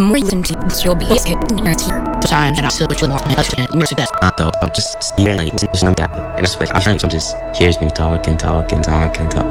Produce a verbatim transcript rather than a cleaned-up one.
the more you listen to this, you'll be able to time and I still with more and you're the best. Not though, I'm just hearing like, it's not that. And it's like, I'm trying to just hears me talk and talk and talk and talk.